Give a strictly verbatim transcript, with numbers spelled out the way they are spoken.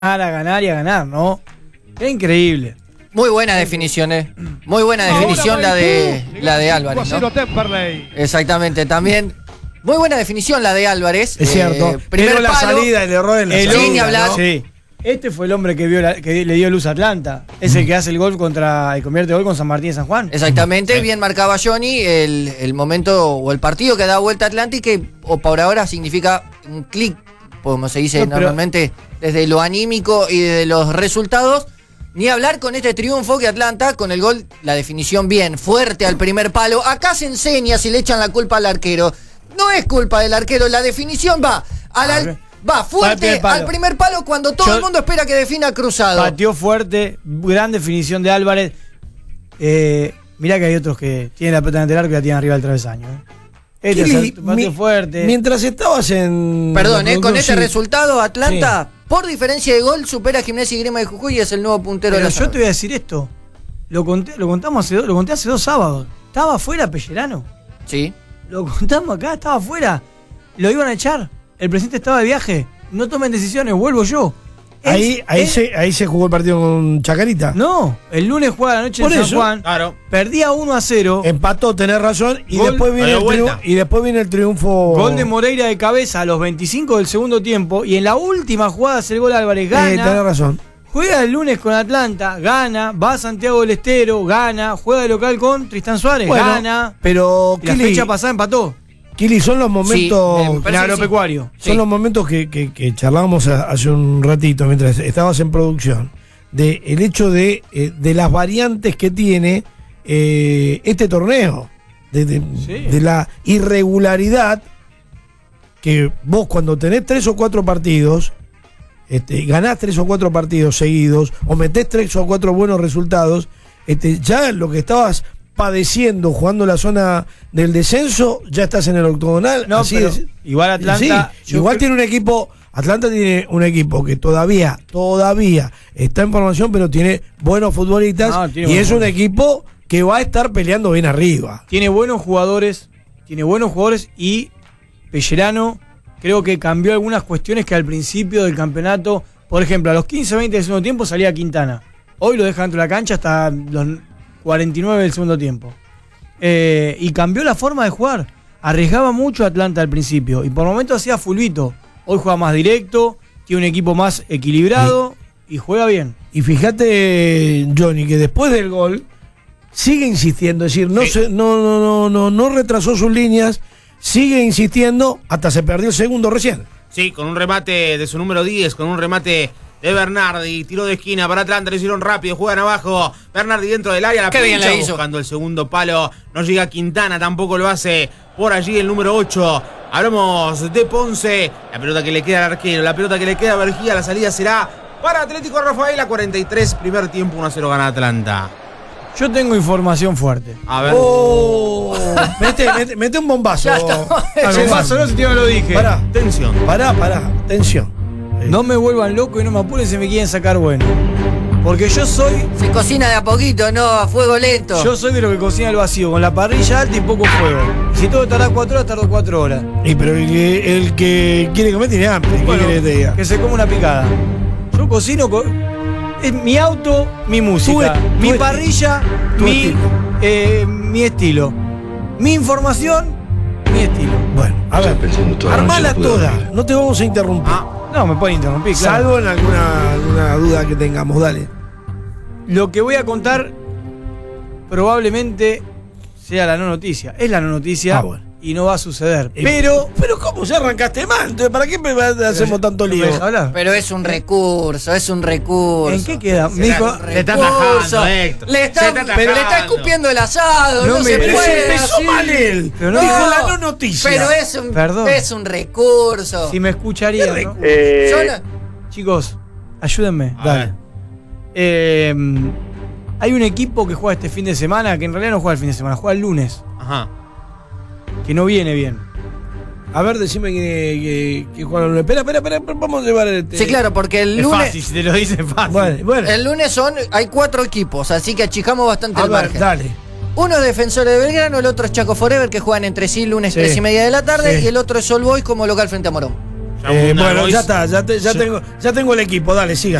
a ganar y a ganar, ¿no? Es increíble. Muy buena definición, ¿eh? Muy buena definición la de la de Álvarez, ¿no? Exactamente, también. Muy buena definición la de Álvarez. Es cierto. Eh, primer la palo, salida, el error en la el salida. ni hablar. ¿No? Sí. Este fue el hombre que, vio la, que le dio luz a Atlanta. Es el que hace el gol contra. Y convierte el gol con San Martín de San Juan. Exactamente, Sí. bien marcaba Johnny el, el momento o el partido que da vuelta a Atlanta y que o por ahora significa un clic, como se dice No, pero- normalmente, desde lo anímico y desde los resultados. Ni hablar con este triunfo que Atlanta, con el gol, la definición bien, fuerte al primer palo. Acá se enseña si le echan la culpa al arquero. No es culpa del arquero, la definición va al, al- va fuerte primer palo. al primer palo cuando todo Yo- el mundo espera que defina cruzado. Pateó fuerte, gran definición de Álvarez. Eh, mirá que hay otros que tienen la pelota delante del arco y la tienen arriba del travesaño. ¿eh? Este Kili, saltó, pateó mi- fuerte. Mientras estabas en. Perdón, la eh, con este producción, sí. resultado, Atlanta, por diferencia de gol, supera a Gimnasia y Grima de Jujuy y es el nuevo puntero Pero de la yo zona. te voy a decir esto. Lo conté, lo contamos hace, do- lo conté hace dos sábados. Estaba afuera Pellerano. Sí. Lo contamos acá, estaba afuera. Lo iban a echar. El presidente estaba de viaje. No tomen decisiones, vuelvo yo. Ahí, Es- ahí, es- se, ahí se jugó el partido con Chacarita. No, el lunes juega la noche Por en San eso, Juan. Claro. Perdía uno a cero. Empató, tenés razón. Y, Gol- después viene Pero el vuelta. triunfo, y después viene el triunfo. Gol de Moreira de cabeza a los veinticinco del segundo tiempo. Y en la última jugada hace el gol Álvarez. Eh, tenés Gana. razón. Juega el lunes con Atlanta. Gana. Va a Santiago del Estero. Gana. Juega de local con Tristán Suárez. Bueno, gana. Pero, Y la Kili, fecha pasada empató. Kili, son los momentos. Sí, me En parece que agropecuario. Son Sí. los momentos que, que, que charlábamos a- hace un ratito mientras estabas en producción, de el hecho de, eh, de las variantes que tiene eh, este torneo, de, de- Sí. de la irregularidad que vos cuando tenés tres o cuatro partidos, este, ganás tres o cuatro partidos seguidos, o metés tres o cuatro buenos resultados, este, ya lo que estabas padeciendo jugando la zona del descenso, ya estás en el octogonal. No, así pero es. igual Atlanta. Sí, yo igual creo- tiene un equipo, Atlanta tiene un equipo que todavía, todavía está en formación, pero tiene buenos futbolistas No, tiene y buenos es un futbolistas. equipo que va a estar peleando bien arriba. Tiene buenos jugadores, tiene buenos jugadores y Pellerano creo que cambió algunas cuestiones que al principio del campeonato, por ejemplo, a los quince veinte del segundo tiempo salía Quintana. Hoy lo deja dentro de la cancha hasta los cuarenta y nueve del segundo tiempo. Eh, y cambió la forma de jugar. Arriesgaba mucho Atlanta al principio y por momentos hacía fulbito. Hoy juega más directo, tiene un equipo más equilibrado y juega bien. Y fíjate, Johnny, que después del gol sigue insistiendo, es decir, no, Sí. se, no, no, no, no, no retrasó sus líneas, sigue insistiendo hasta se perdió el segundo recién. Sí, con un remate de su número diez, con un remate de Bernardi, tiro de esquina para Atlanta, lo hicieron rápido, juegan abajo, Bernardi dentro del área, la Qué bien pincha la hizo. buscando el segundo palo, no llega Quintana, tampoco lo hace por allí el número ocho, hablamos de Ponce, la pelota que le queda al arquero, la pelota que le queda a Vergía, la salida será para Atlético Rafaela, cuarenta y tres, primer tiempo, uno a cero gana Atlanta. Yo tengo información fuerte. A ver. Oh, mete, mete, mete un bombazo. Ya está. Ah, Sí, no pasó, no sé si no lo dije. Pará, Tensión. pará, pará, tensión. No me vuelvan loco y no me apuren si me quieren sacar bueno. Porque yo soy. Se cocina de a poquito, no a fuego lento. Yo soy de lo que cocina el vacío, con la parrilla alta y poco fuego. Si todo tarda cuatro horas, tardo cuatro horas. Y pero el que, el que quiere comer tiene hambre. ¿Qué Bueno, querés que te diga? que se come una picada. Yo cocino con. Es mi auto, mi música. Tu e- mi tu e- parrilla, tu mi, estilo. eh, mi estilo. Mi información, mi estilo. Bueno, a ver, pensando toda la armala noche, no puedo toda. dormir. No te vamos a interrumpir. Ah, No, me pueden interrumpir, claro. Salvo en alguna, alguna duda que tengamos. Dale. Lo que voy a contar probablemente sea la no noticia. Es la no noticia Ah, bueno. y no va a suceder. Eh, Pero. Pero ¿cómo ya arrancaste mal? Entonces, ¿para qué me hacemos tanto ¿Me lío? deja hablar? Pero es un recurso, es un recurso. ¿En qué queda? Me Será- dijo- Le está Recurso. atajando, Héctor. Le está, Se está pero le está atajando. escupiendo el asado, No no, me- se pero puede. se empezó así. mal él. Pero no- Dijo la no noticia. Pero es un, Perdón. es un recurso. Si me escucharía, Qué ¿no? Yo no- Chicos, ayúdenme. A Dale. ver. Eh, hay un equipo que juega este fin de semana, que en realidad no juega el fin de semana, juega el lunes, Ajá. que no viene bien. A ver, decime que, que, que jugaron. Espera, espera, espera, espera, vamos a llevar el. Sí, claro, porque el Es lunes, fácil, si te lo dicen fácil. Bueno, bueno. el lunes son, hay cuatro equipos, así que achicamos bastante A el ver, margen. dale. Uno es Defensores de Belgrano, el otro es Chaco Forever, que juegan entre sí lunes Sí. tres y media de la tarde, Sí. y el otro es All Boys como local frente a Morón. Ya Eh, un bueno, Darbois- ya está, ya, te- ya, Sí. tengo, ya tengo el equipo, dale, siga.